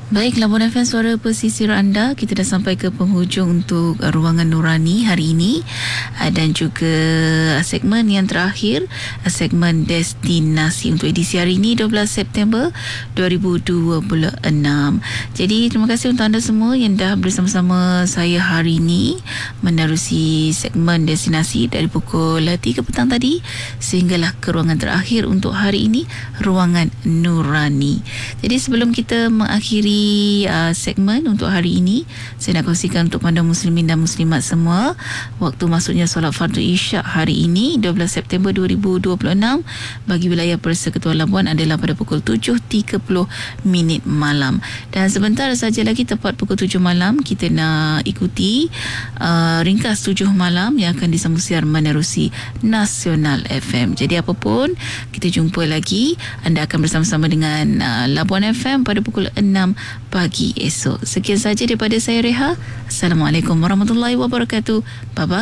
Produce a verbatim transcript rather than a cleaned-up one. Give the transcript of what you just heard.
Baik, Labuan F M, suara pesisir anda. Kita dah sampai ke penghujung untuk uh, Ruangan Nurani hari ini, uh, dan juga uh, segmen yang terakhir, uh, segmen Destinasi untuk edisi hari ini dua belas September dua ribu dua puluh enam. Jadi terima kasih untuk anda semua yang dah bersama-sama saya hari ini menerusi segmen Destinasi dari pukul tiga petang tadi sehinggalah ke ruangan terakhir untuk hari ini, Ruangan Nurani. Jadi sebelum kita mengakhiri Uh, segmen untuk hari ini, saya nak kongsikan untuk anda muslimin dan muslimat semua, waktu masuknya solat fardu isyak hari ini dua belas September dua ribu dua puluh enam bagi wilayah Persekutuan Labuan adalah pada pukul tujuh tiga puluh minit malam. Dan sebentar saja lagi, tepat pukul tujuh malam, kita nak ikuti uh, ringkas tujuh malam yang akan disambung siar menerusi Nasional F M. Jadi apapun, kita jumpa lagi. Anda akan bersama-sama dengan uh, Labuan F M pada pukul enam pagi esok. Sekian saja daripada saya, Reha. Assalamualaikum warahmatullahi wabarakatuh. Bye bye.